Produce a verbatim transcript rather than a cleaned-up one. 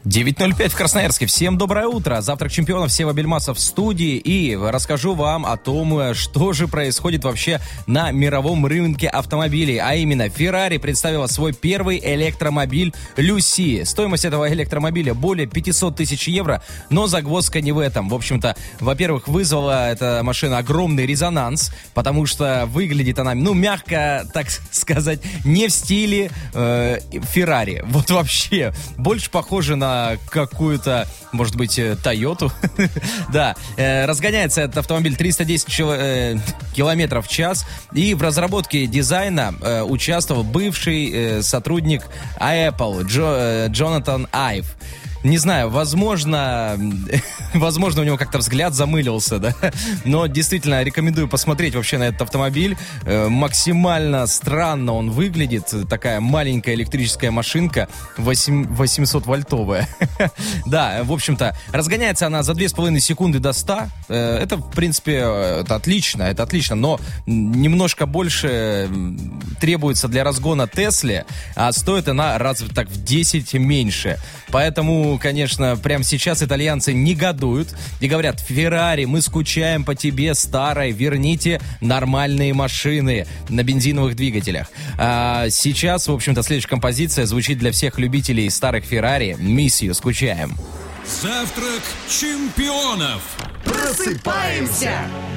девять ноль пять в Красноярске. Всем доброе утро. Завтрак чемпионов, Сева Бельмасов в студии. И расскажу вам о том, что же происходит вообще на мировом рынке автомобилей. А именно, Ferrari представила свой первый электромобиль Люси. Стоимость этого электромобиля более пятьсот тысяч евро, но загвоздка не в этом. В общем-то, во-первых, вызвала эта машина огромный резонанс, потому что выглядит она, ну, мягко, так сказать, не в стиле э, Ferrari. Вот вообще, больше похоже на какую-то, может быть, Тойоту. Да, э, разгоняется этот автомобиль триста десять чил- э, километров в час. И в разработке дизайна э, участвовал бывший э, сотрудник Apple Джо, э, Джонатан Айв. Не знаю, возможно, возможно, у него как-то взгляд замылился, да, но действительно рекомендую посмотреть вообще на этот автомобиль. Э, максимально странно он выглядит, такая маленькая электрическая машинка, восемьсот-вольтовая. Да, в общем-то, разгоняется она за две с половиной секунды до ста. Э, это, в принципе, это отлично, это отлично, но немножко больше требуется для разгона Тесле, а стоит она раз так в десять меньше. Поэтому, конечно, прямо сейчас итальянцы негодуют и говорят: Феррари, мы скучаем по тебе, старой, верните нормальные машины на бензиновых двигателях. А сейчас, в общем-то, следующая композиция звучит для всех любителей старых Феррари. Miss you, скучаем. Завтрак чемпионов. Просыпаемся!